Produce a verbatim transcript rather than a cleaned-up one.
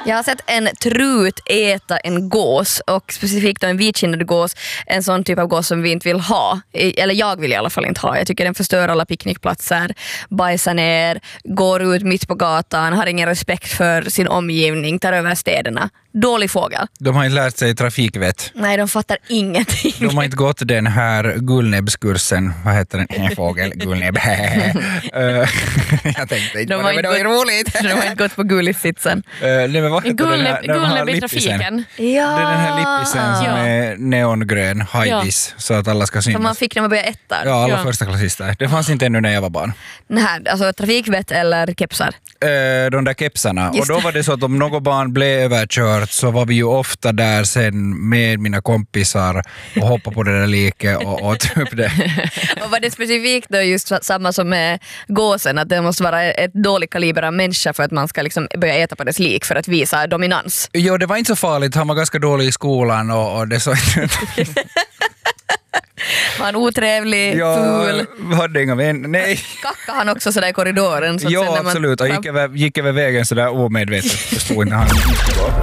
Jag har sett en trut äta en gås, och specifikt en vitkinnad gås, en sån typ av gås som vi inte vill ha. Eller jag vill i alla fall inte ha. Jag tycker den förstör alla picknickplatser, bajsar ner, går ut mitt på gatan, har ingen respekt för sin omgivning, tar över städerna. Dålig fågel. De har inte lärt sig trafikvett. Nej, de fattar ingenting. De har inte gått den här gullnäbbskursen. Vad heter den? En fågel, gullnäbb. Jag tänkte inte de på det, men det var ju roligt. De har inte gått på gullisitsen. Gullnäbb i trafiken. Ja. Det är den här lippisen som Ja. är neongrön, hajvis, så att alla ska synas. Som man fick när man började etta. Ja, alla Ja. första klassister. Det fanns inte ännu när jag var barn. Nej, alltså trafikvett eller kepsar. Eh, de där kepsarna. Just Och då var det så att om något barn blev överkört så var vi ju ofta där sen med mina kompisar och hoppade på det där liket och åt upp det. Och var det specifikt då just samma som med gåsen, att det måste vara ett dåligt kaliber av människa för att man ska liksom börja äta på dess lik för att visa dominans? Jo, det var inte så farligt. Han var ganska dålig i skolan och, och det så Var han otrevlig, jag ful? hade inga vänner. Nej. Kackade han också sådär i korridoren? Så att Jo, sen när man- absolut. Och gick över, gick över vägen sådär omedvetet. Förstod inte han.